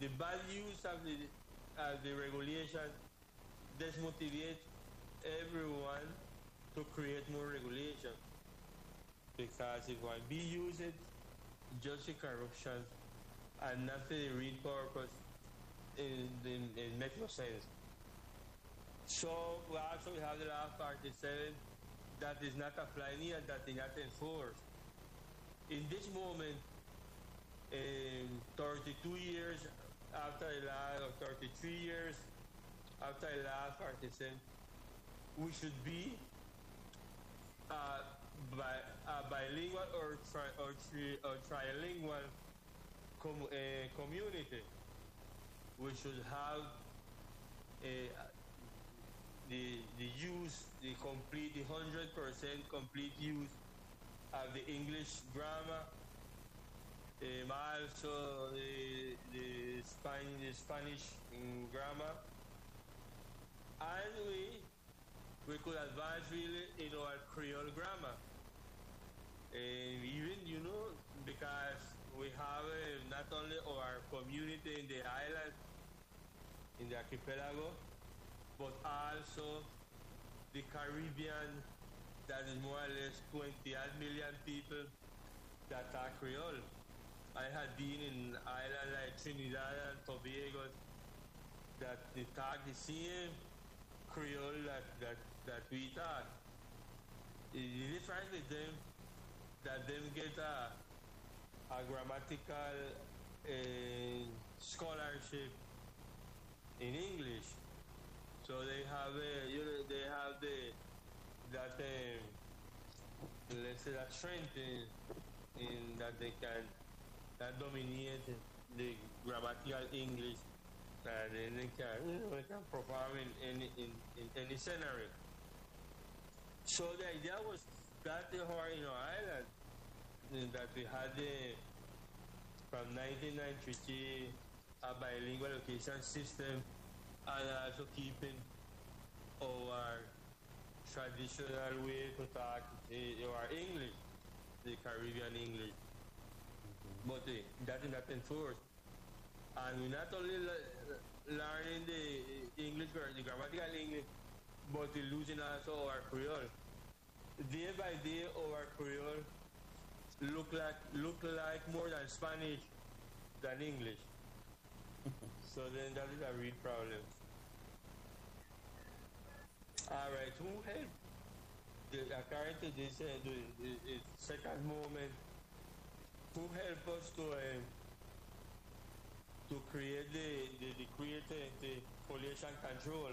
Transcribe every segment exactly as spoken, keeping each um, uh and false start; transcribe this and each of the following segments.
the bad use of the, uh, the regulation desmotivates everyone to create more regulation. Because if one be use it just for corruption and not for the real purpose, it, it, it makes no sense. So we also have the law forty-seven that is not applied here, that is not enforced. In this moment, in thirty-two years after the law, or thirty-three years after the law forty-seven, we should be uh, bi a bilingual or, tri or, tri or trilingual com uh, community. We should have a the the use, the complete, the hundred percent complete use of the English grammar, um, also the the Spanish, the Spanish um, grammar, and we we could advance really in our Creole grammar, and even you know because we have uh, not only our community in the island, in the archipelago, but also the Caribbean, that is more or less twenty-eight million people that are Creole. I had been in islands like Trinidad and Tobago that they talk the same Creole that, that, that we talk. The difference with them, that them get a, a grammatical uh, scholarship in English. So they have a, you know, they have the that um, let's say that strength in, in that they can that dominate the grammatical English, and then they can you know they can perform in any in, in any scenario. So the idea was that the whole you know island that we had the from nineteen ninety-three a bilingual education system, and also keeping our traditional way to talk uh, our English, the Caribbean English. Mm-hmm. But uh, that is not enforced. And we're not only learning the English, the grammatical English, but we're losing also our Creole. Day by day, our Creole look like look like more than Spanish than English. So then that is a real problem. All right, who helped? The, according to this uh, the, the, the second moment, who helped us to um, to create the the, the create the, the pollution control?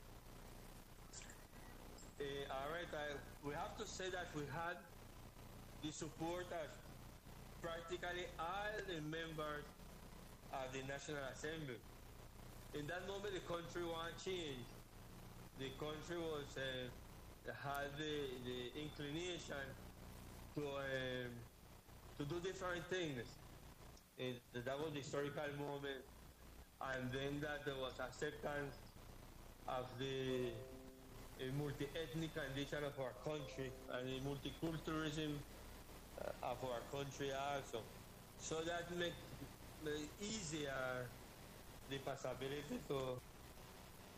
Uh, all right, I, we have to say that we had the support of practically all the members of the National Assembly. In that moment, the country wanted change. The country was uh, had the, the inclination to um, to do different things. It, that was the historical moment, and then that there was acceptance of the uh, multi-ethnic condition of our country and the multiculturalism uh, of our country also. So that make, make easier the possibility to